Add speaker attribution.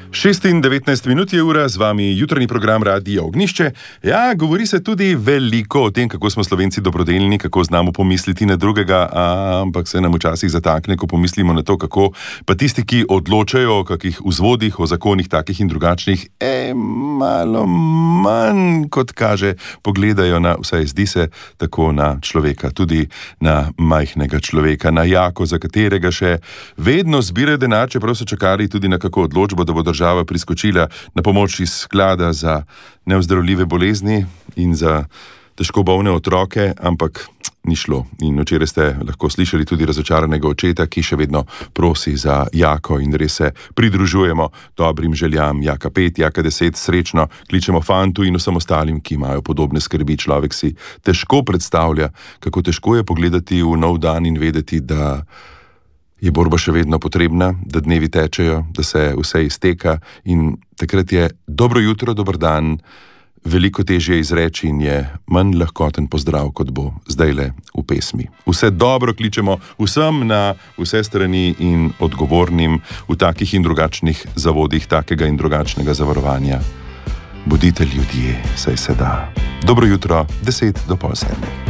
Speaker 1: 6:19 je ura, z vami jutranji program Radia Ognjišče. Ja, govori se tudi veliko o tem, kako smo Slovenci dobrodelni, kako znamo pomisliti na drugega, ampak se nam včasih zatakne, ko pomislimo na to, kako pa tisti, ki odločajo o kakih vzvodih, o zakonih takih in drugačnih, malo manj, kot kaže, pogledajo na, vsaj zdi se, tako na človeka, tudi na majhnega človeka, na Jako, za katerega še vedno zbirajo denar, čeprav so čakali tudi na kako odločbo, da bo država priskočila na pomoč iz sklada za neozdravljive bolezni in za težko bolne otroke, ampak ni šlo. In včeraj ste lahko slišali tudi razočaranega očeta, ki še vedno prosi za Jako, in res se pridružujemo dobrim željam. Jaka 5, Jaka 10, srečno kličemo fantu in vsem ostalim, ki imajo podobne skrbi. Človek si težko predstavlja, kako težko je pogledati v nov dan in vedeti, da je borba še vedno potrebna, da dnevi tečejo, da se vse izteka, in takrat je dobro jutro, dober dan veliko težje izreči in je manj lahkoten pozdrav, kot bo zdajle v pesmi. Vse dobro kličemo vsem na vse strani in odgovornim v takih in drugačnih zavodih, takega in drugačnega zavarovanja. Bodite ljudje, saj se da. Dobro jutro, 6:50.